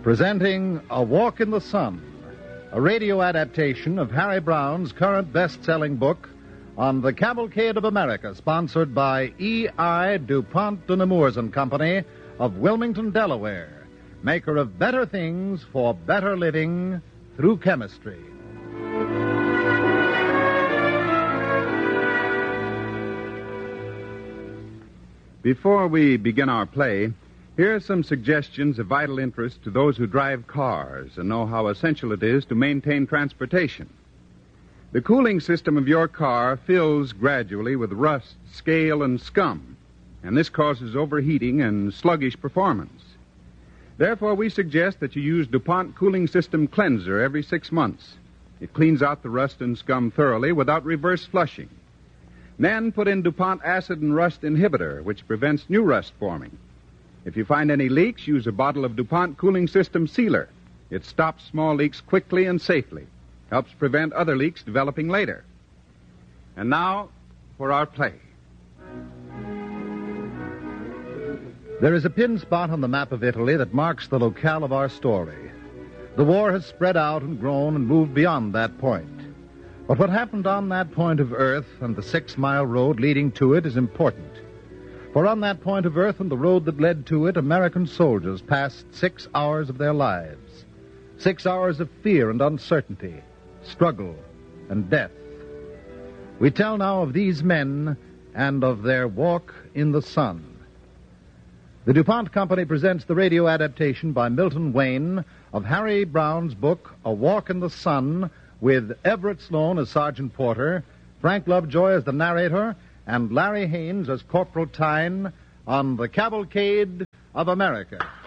Presenting A Walk in the Sun, a radio adaptation of Harry Brown's current best-selling book on the Cavalcade of America, sponsored by E.I. DuPont de Nemours and Company of Wilmington, Delaware, maker of better things for better living through chemistry. Before we begin our play, here are some suggestions of vital interest to those who drive cars and know how essential it is to maintain transportation. The cooling system of your car fills gradually with rust, scale, and scum, and this causes overheating and sluggish performance. Therefore, we suggest that you use DuPont Cooling System Cleanser every 6 months. It cleans out the rust and scum thoroughly without reverse flushing. Then put in DuPont Acid and Rust Inhibitor, which prevents new rust forming. If you find any leaks, use a bottle of DuPont Cooling System Sealer. It stops small leaks quickly and safely, helps prevent other leaks developing later. And now for our play. There is a pin spot on the map of Italy that marks the locale of our story. The war has spread out and grown and moved beyond that point. But what happened on that point of Earth and the 6-mile road leading to it is important. For on that point of Earth and the road that led to it, American soldiers passed 6 hours of their lives. 6 hours of fear and uncertainty, struggle and death. We tell now of these men and of their walk in the sun. The DuPont Company presents the radio adaptation by Milton Wayne of Harry Brown's book, A Walk in the Sun, with Everett Sloan as Sergeant Porter, Frank Lovejoy as the narrator, and Larry Haynes as Corporal Tyne on the Cavalcade of America.